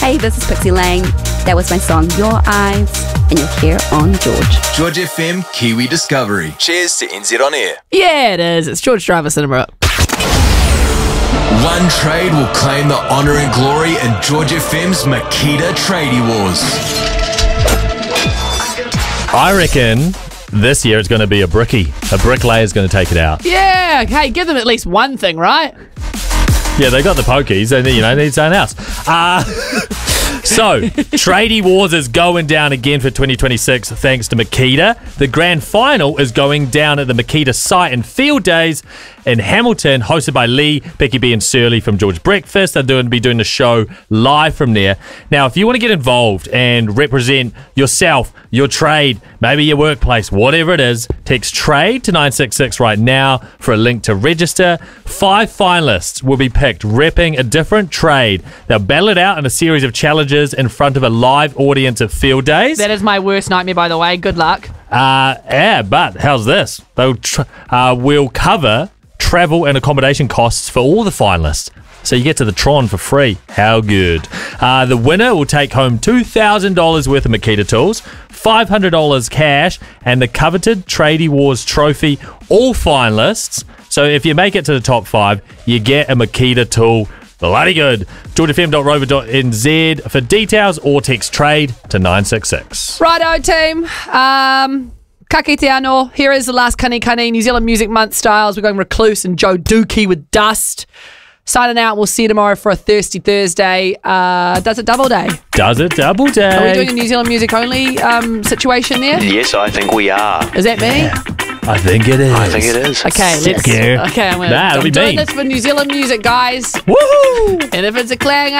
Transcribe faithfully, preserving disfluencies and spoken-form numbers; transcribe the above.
Hey, this is Pixie Lane. That was my song, Your Eyes, and you're here on George. George F M, Kiwi Discovery. Cheers to N Z On Air. Yeah, it is. It's George Driver Cinema. One trade will claim the honour and glory in George F M's Makita Tradie Wars. I reckon this year it's going to be a brickie. A bricklayer's going to take it out. Yeah, hey, give them at least one thing, right? Yeah, they got the pokies. They, you know, they need something else. Uh, so, Tradie Wars is going down again for twenty twenty-six thanks to Makita. The grand final is going down at the Makita site in Field Days in Hamilton, hosted by Lee, Becky B and Surly from George Breakfast. They're going to be doing the show live from there. Now, if you want to get involved and represent yourself, your trade, maybe your workplace, whatever it is, text TRADE to nine six six right now for a link to register. Five finalists will be picked, repping a different trade. They'll battle it out in a series of challenges in front of a live audience at Field Days. That is my worst nightmare, by the way. Good luck. Uh, yeah, but how's this? They'll tr- uh, we'll cover travel and accommodation costs for all the finalists. So you get to the Tron for free. How good. Uh, the winner will take home two thousand dollars worth of Makita tools, five hundred dollars cash, and the coveted Tradie Wars trophy. All finalists. So if you make it to the top five, you get a Makita tool. Bloody good. george f m dot rover dot n z for details or text TRADE to nine six six. Righto, team. Um, ka kite anō. Here is the last Kani Kani New Zealand Music Month styles. We're going Recluse and Joe Dookie with Dust. Signing out. We'll see you tomorrow for a Thirsty Thursday. Uh, does it double day? Does it double day? Are we doing a New Zealand music only um, situation there? Yes, I think we are. Is that me? Yeah. I think it is. I think it is. Okay, let's. Yeah. Okay, I'm, gonna, Nah, it'll I'm be doing me. this for New Zealand music, guys. Woohoo! And if it's a clang